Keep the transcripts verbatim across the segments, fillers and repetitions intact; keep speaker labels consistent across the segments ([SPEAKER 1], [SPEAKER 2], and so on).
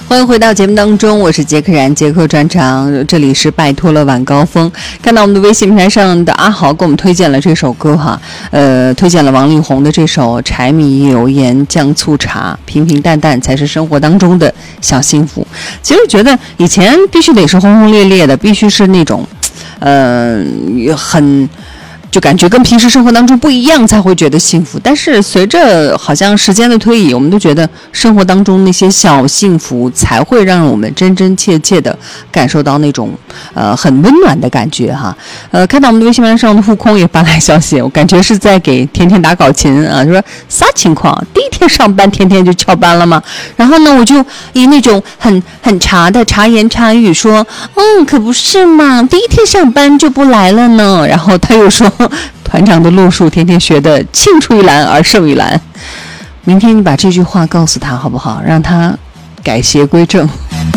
[SPEAKER 1] 欢迎回到节目当中，我是杰克然，杰克专场，这里是拜托了晚高峰。看到我们的微信平台上的阿豪给我们推荐了这首歌哈，呃，推荐了王力宏的这首《柴米油盐酱醋茶》，平平淡淡才是生活当中的小幸福。其实觉得以前必须得是轰轰烈烈的，必须是那种，呃，很。就感觉跟平时生活当中不一样才会觉得幸福，但是随着好像时间的推移，我们都觉得生活当中那些小幸福才会让我们真真切切的感受到那种呃很温暖的感觉哈。呃，看到我们的微信栏上的悟空也发来消息，我感觉是在给甜甜打稿琴啊，就说啥情况？第一天上班天天就翘班了吗？然后呢，我就以那种很很茶的茶言茶语说，嗯，可不是嘛，第一天上班就不来了呢。然后他又说。团长的路数天天学的青出于蓝而胜于蓝，明天你把这句话告诉他好不好，让他改邪归正。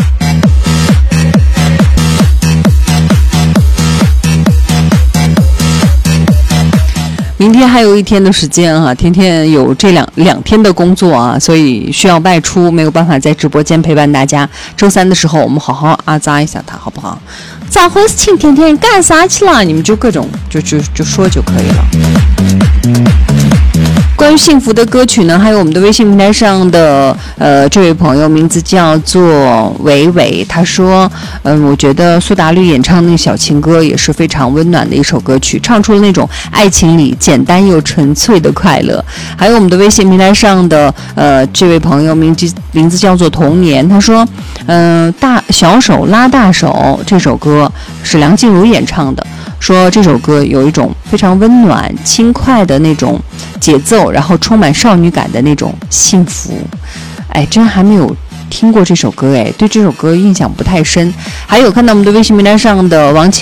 [SPEAKER 1] 明天还有一天的时间啊，天天有这两两天的工作啊，所以需要外出，没有办法在直播间陪伴大家。周三的时候我们好好阿扎一下他好不好？咋回事？请甜甜干啥去了？你们就各种就就就说就可以了。关于幸福的歌曲呢，还有我们的微信平台上的呃这位朋友名字叫做伟伟，他说嗯、呃，我觉得苏打绿演唱那小情歌也是非常温暖的一首歌曲，唱出了那种爱情里简单又纯粹的快乐。还有我们的微信平台上的呃这位朋友名字名字叫做童年，他说嗯、呃、大小手拉大手这首歌是梁静茹演唱的，说这首歌有一种非常温暖轻快的那种节奏，然后充满少女感的那种幸福。哎，真还没有听过这首歌，哎，对这首歌印象不太深。还有看到我们的微信名单上的王